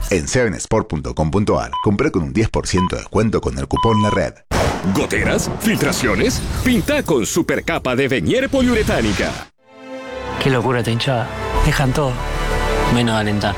En 7sport.com.ar, compré con un 10% de descuento con el cupón La Red. ¿Goteras? ¿Filtraciones? Pinta con supercapa de Venier poliuretánica. Qué locura esta hinchada. Dejan todo, menos alentar.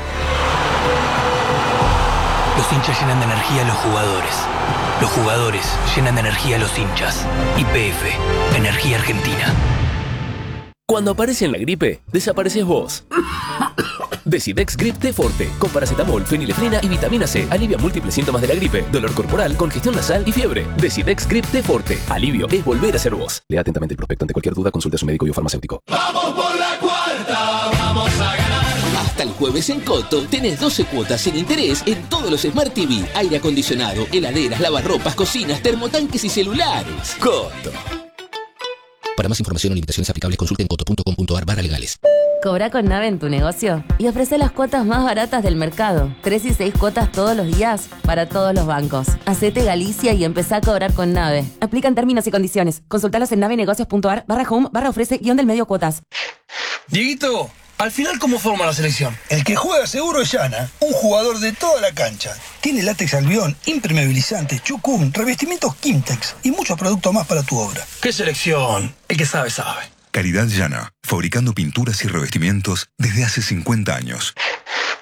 Los hinchas llenan de energía a los jugadores. Los jugadores llenan de energía a los hinchas. YPF, Energía Argentina. Cuando aparece en la gripe, desapareces vos. Decidex Grip T Forte, con paracetamol, fenilefrina y vitamina C. Alivia múltiples síntomas de la gripe, dolor corporal, congestión nasal y fiebre. Decidex Grip T Forte. Alivio es volver a ser vos. Lea atentamente el prospecto. Ante cualquier duda, consulte a su médico y o farmacéutico. ¡Vamos por la cuarta! ¡Vamos a ganar! Hasta el jueves en Coto tenés 12 cuotas sin interés en todos los Smart TV, aire acondicionado, heladeras, lavarropas, cocinas, termotanques y celulares. Coto. Para más información o limitaciones aplicables, consulten coto.com.ar/legales. Cobra con Nave en tu negocio y ofrece las cuotas más baratas del mercado. 3 y 6 cuotas todos los días para todos los bancos. Hacete Galicia y empezá a cobrar con Nave. Aplican términos y condiciones. Consultalos en navenegocios.ar/home/ofrece-del-medio cuotas. Dieguito, al final, ¿cómo forma la selección? El que juega seguro es Yana, un jugador de toda la cancha. Tiene látex albión, impermeabilizante, chucum, revestimientos Kimtex y muchos productos más para tu obra. ¿Qué selección? El que sabe, sabe. Calidad Yana, fabricando pinturas y revestimientos desde hace 50 años.